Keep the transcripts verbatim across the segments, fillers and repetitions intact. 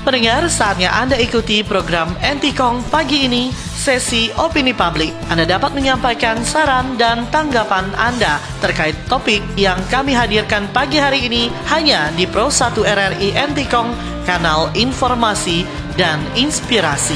pendengar, saatnya Anda ikuti program Entikong pagi ini, sesi opini publik. Anda dapat menyampaikan saran dan tanggapan Anda terkait topik yang kami hadirkan pagi hari ini hanya di Pro satu R R I Entikong, kanal informasi dan inspirasi.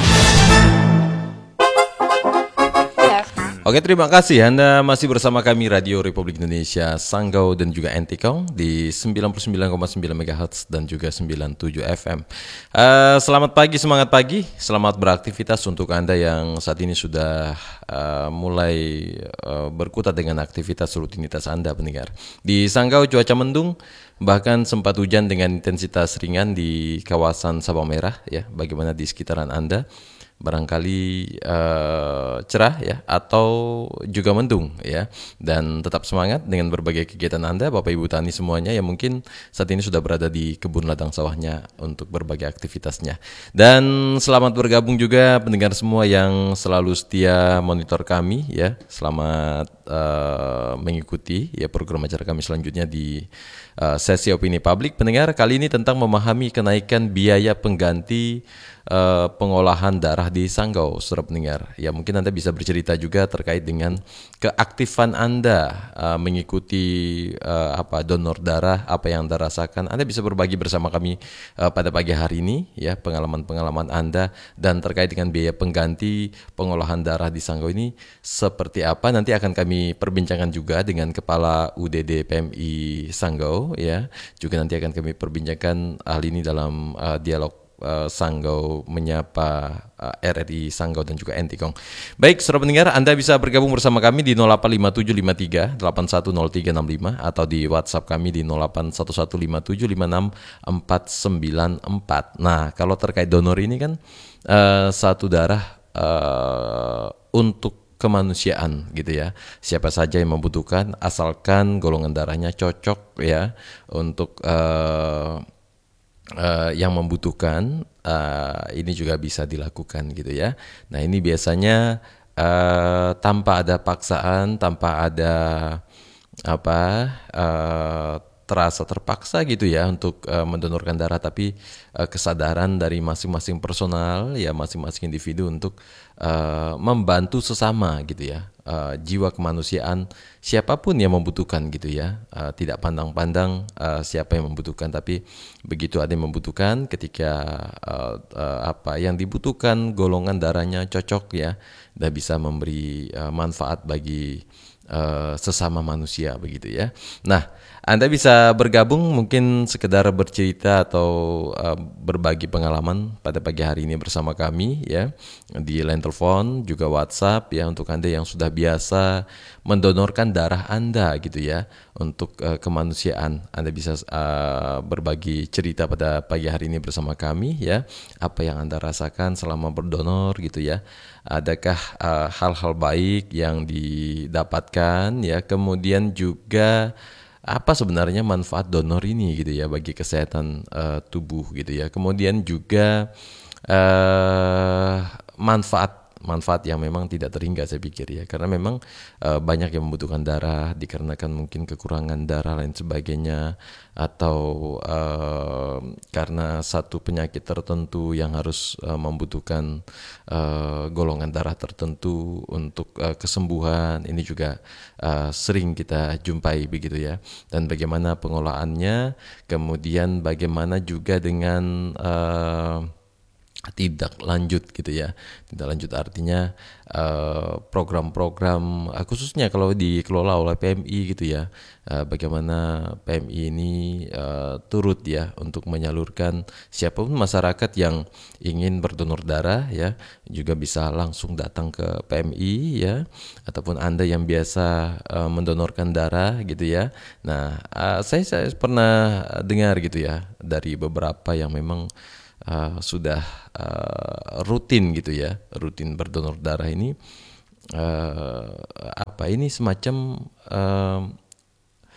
Oke, terima kasih. Anda masih bersama kami Radio Republik Indonesia Sanggau dan juga Entikong di sembilan puluh sembilan koma sembilan megahertz dan juga sembilan puluh tujuh F M. Uh, selamat pagi, semangat pagi, selamat beraktivitas untuk Anda yang saat ini sudah uh, mulai uh, berkutat dengan aktivitas rutinitas Anda, pendengar. Di Sanggau cuaca mendung, bahkan sempat hujan dengan intensitas ringan di kawasan Sabang Merah. Ya, bagaimana di sekitaran Anda? Barangkali uh, cerah ya atau juga mendung ya, dan tetap semangat dengan berbagai kegiatan Anda Bapak Ibu Tani semuanya yang mungkin saat ini sudah berada di kebun ladang sawahnya untuk berbagai aktivitasnya. Dan selamat bergabung juga pendengar semua yang selalu setia monitor kami ya. Selamat uh, mengikuti ya program acara kami selanjutnya di uh, sesi opini publik. Pendengar, kali ini tentang memahami kenaikan biaya pengganti Uh, pengolahan darah di Sanggau, saudara pendengar. Ya, mungkin Anda bisa bercerita juga terkait dengan keaktifan Anda uh, mengikuti uh, apa donor darah, apa yang Anda rasakan. Anda bisa berbagi bersama kami uh, pada pagi hari ini ya, pengalaman-pengalaman Anda dan terkait dengan biaya pengganti pengolahan darah di Sanggau ini seperti apa. Nanti akan kami perbincangkan juga dengan Kepala U D D P M I Sanggau ya. Juga nanti akan kami perbincangkan hal ini dalam uh, dialog Uh, Sanggau menyapa uh, R R I Sanggau dan juga Entikong. Baik, saudara pendengar, Anda bisa bergabung bersama kami di nol delapan lima tujuh lima tiga delapan satu nol tiga enam lima atau di WhatsApp kami di nol delapan satu satu lima tujuh lima enam empat sembilan empat. Nah, kalau terkait donor ini kan uh, satu darah uh, untuk kemanusiaan gitu ya. Siapa saja yang membutuhkan asalkan golongan darahnya cocok ya untuk uh, Uh, yang membutuhkan, uh, ini juga bisa dilakukan gitu ya. Nah, ini biasanya uh, tanpa ada paksaan, tanpa ada apa uh, terasa terpaksa gitu ya untuk uh, mendonorkan darah, tapi uh, kesadaran dari masing-masing personal ya, masing-masing individu untuk uh, membantu sesama gitu ya. Uh, jiwa kemanusiaan, siapapun yang membutuhkan gitu ya, uh, tidak pandang-pandang uh, siapa yang membutuhkan, tapi begitu ada yang membutuhkan, ketika uh, uh, apa yang dibutuhkan golongan darahnya cocok ya, dan bisa memberi uh, manfaat bagi uh, sesama manusia begitu ya. Nah, Anda bisa bergabung, mungkin sekedar bercerita atau uh, berbagi pengalaman pada pagi hari ini bersama kami ya, di line telepon juga WhatsApp ya, untuk Anda yang sudah biasa mendonorkan darah Anda gitu ya untuk uh, kemanusiaan. Anda bisa uh, berbagi cerita pada pagi hari ini bersama kami ya, apa yang Anda rasakan selama berdonor gitu ya. Adakah uh, hal-hal baik yang didapatkan ya, kemudian juga apa sebenarnya manfaat donor ini gitu ya bagi kesehatan uh, tubuh gitu ya. Kemudian juga uh, manfaat manfaat yang memang tidak terhingga saya pikir ya, karena memang uh, banyak yang membutuhkan darah dikarenakan mungkin kekurangan darah lain sebagainya, atau uh, karena satu penyakit tertentu yang harus uh, membutuhkan uh, golongan darah tertentu untuk uh, kesembuhan. Ini juga uh, sering kita jumpai begitu ya, dan bagaimana pengolahannya, kemudian bagaimana juga dengan uh, tidak lanjut gitu ya. Tidak lanjut artinya uh, program-program uh, khususnya kalau dikelola oleh P M I gitu ya, uh, bagaimana P M I ini uh, turut ya untuk menyalurkan siapapun masyarakat yang ingin berdonor darah ya, juga bisa langsung datang ke P M I ya, ataupun Anda yang biasa uh, mendonorkan darah gitu ya. Nah, uh, saya, saya pernah dengar gitu ya dari beberapa yang memang Uh, sudah uh, rutin gitu ya, rutin berdonor darah ini, uh, apa ini semacam uh,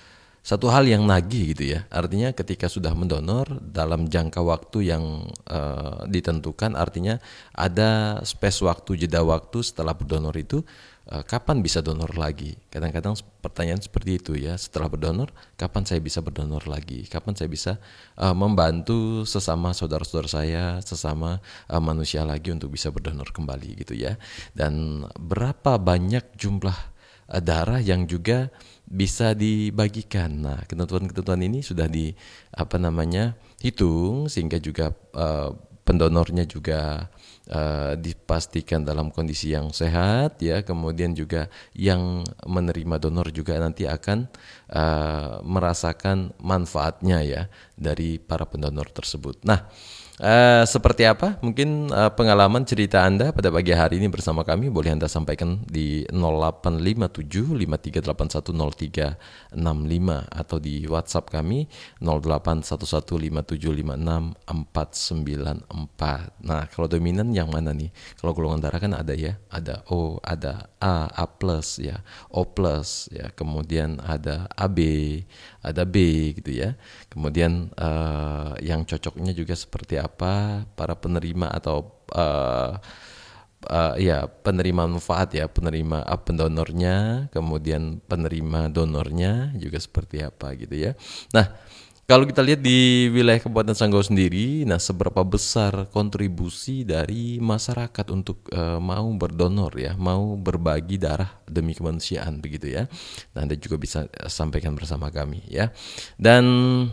satu hal yang nagih gitu ya. Artinya ketika sudah mendonor dalam jangka waktu yang uh, ditentukan, artinya ada space waktu, jeda waktu setelah berdonor itu, uh, kapan bisa donor lagi. Kadang-kadang pertanyaan seperti itu ya, setelah berdonor kapan saya bisa berdonor lagi, kapan saya bisa uh, membantu sesama saudara-saudara saya, sesama uh, manusia lagi untuk bisa berdonor kembali gitu ya. Dan berapa banyak jumlah uh, darah yang juga bisa dibagikan. Nah, ketentuan-ketentuan ini sudah di apa namanya hitung sehingga juga uh, pendonornya juga uh, dipastikan dalam kondisi yang sehat ya. Kemudian juga yang menerima donor juga nanti akan uh, merasakan manfaatnya ya dari para pendonor tersebut. Nah, Uh, seperti apa mungkin uh, pengalaman cerita Anda pada pagi hari ini bersama kami, boleh Anda sampaikan di nol delapan lima tujuh lima tiga delapan satu nol tiga enam lima atau di WhatsApp kami nol delapan satu satu lima tujuh lima enam empat sembilan empat. Nah, kalau dominan yang mana nih? Kalau golongan darah kan ada ya, ada O, ada A, A plus ya, O plus ya, kemudian ada A B, ada B gitu ya. Kemudian uh, yang cocoknya juga seperti apa para penerima atau uh, uh, ya penerima manfaat ya, penerima uh, pendonornya, kemudian penerima donornya juga seperti apa gitu ya. Nah, kalau kita lihat di wilayah Kabupaten Sanggau sendiri, nah seberapa besar kontribusi dari masyarakat untuk uh, mau berdonor ya, mau berbagi darah demi kemanusiaan begitu ya. Nah, Anda juga bisa sampaikan bersama kami ya. Dan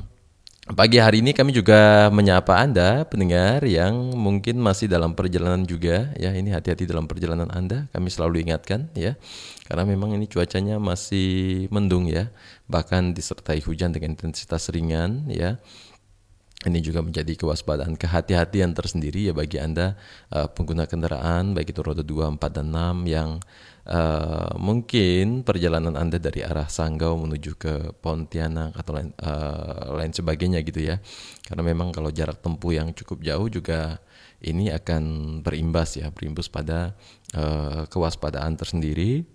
pagi hari ini kami juga menyapa Anda pendengar yang mungkin masih dalam perjalanan juga ya. Ini hati-hati dalam perjalanan Anda, kami selalu ingatkan ya. Karena memang ini cuacanya masih mendung ya, bahkan disertai hujan dengan intensitas ringan ya. Ini juga menjadi kewaspadaan, kehati-hatian tersendiri ya bagi Anda uh, pengguna kendaraan baik itu roda dua, empat, dan enam yang uh, mungkin perjalanan Anda dari arah Sanggau menuju ke Pontianak atau lain, uh, lain sebagainya gitu ya. Karena memang kalau jarak tempuh yang cukup jauh juga ini akan berimbas ya, berimbas pada uh, kewaspadaan tersendiri.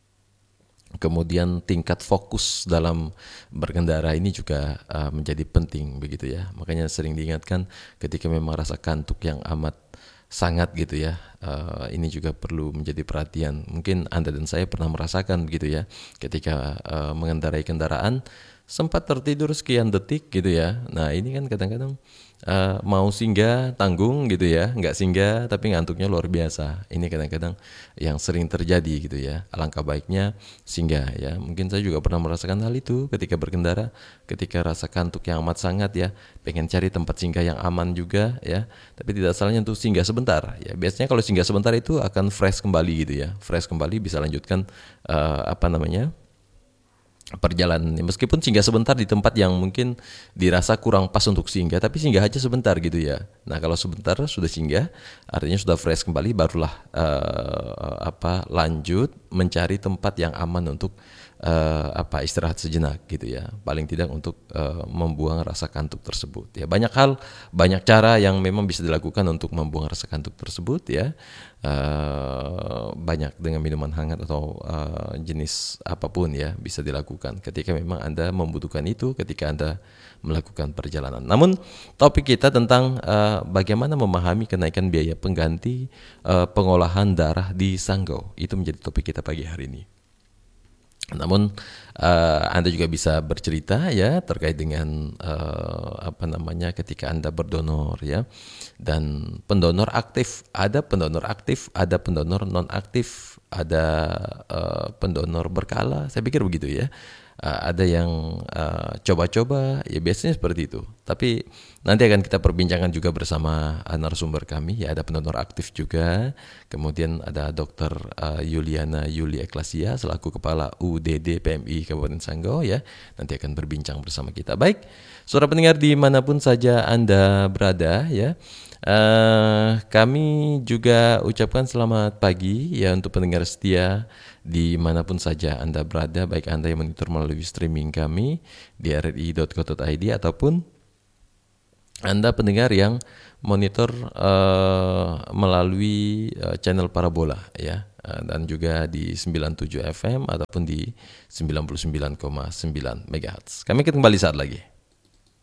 Kemudian tingkat fokus dalam berkendara ini juga uh, menjadi penting begitu ya. Makanya sering diingatkan ketika memang rasa kantuk yang amat sangat gitu ya, uh, ini juga perlu menjadi perhatian. Mungkin Anda dan saya pernah merasakan begitu ya, ketika uh, mengendarai kendaraan sempat tertidur sekian detik gitu ya. Nah, ini kan kadang-kadang uh, mau singgah tanggung gitu ya, nggak singgah tapi ngantuknya luar biasa. Ini kadang-kadang yang sering terjadi gitu ya. Alangkah baiknya singgah ya. Mungkin saya juga pernah merasakan hal itu ketika berkendara, ketika rasa kantuk yang amat sangat ya, pengen cari tempat singgah yang aman juga ya. Tapi tidak salahnya untuk singgah sebentar ya. Biasanya kalau singgah sebentar itu akan fresh kembali gitu ya. Fresh kembali bisa lanjutkan uh, apa namanya? perjalanan, meskipun singgah sebentar di tempat yang mungkin dirasa kurang pas untuk singgah, tapi singgah aja sebentar gitu ya. Nah, kalau sebentar sudah singgah, artinya sudah fresh kembali, barulah uh, apa lanjut mencari tempat yang aman untuk uh, apa istirahat sejenak gitu ya. Paling tidak untuk uh, membuang rasa kantuk tersebut. Ya, banyak hal, banyak cara yang memang bisa dilakukan untuk membuang rasa kantuk tersebut ya. Uh, banyak dengan minuman hangat atau uh, jenis apapun ya bisa dilakukan ketika memang Anda membutuhkan itu ketika Anda melakukan perjalanan. Namun topik kita tentang uh, bagaimana memahami kenaikan biaya pengganti uh, pengolahan darah di Sanggau, itu menjadi topik kita pagi hari ini. Namun uh, Anda juga bisa bercerita ya terkait dengan uh, apa namanya ketika Anda berdonor ya. Dan pendonor aktif, ada pendonor aktif, ada pendonor non aktif, ada uh, pendonor berkala. Saya pikir begitu ya. Uh, ada yang uh, coba-coba, ya biasanya seperti itu. Tapi nanti akan kita perbincangkan juga bersama narasumber kami. Ya, ada pendonor aktif juga. Kemudian ada Dokter uh, Yuliana Yuli Eklasia selaku Kepala U D D P M I Kabupaten Sanggau ya. Nanti akan berbincang bersama kita. Baik, saudara pendengar dimanapun saja Anda berada ya. Uh, kami juga ucapkan selamat pagi ya untuk pendengar setia dimanapun saja Anda berada, baik Anda yang monitor melalui streaming kami di r r i dot co dot i d ataupun Anda pendengar yang monitor uh, melalui uh, channel parabola ya. uh, dan juga di sembilan puluh tujuh F M ataupun di sembilan puluh sembilan koma sembilan megahertz. Kami akan kembali saat lagi.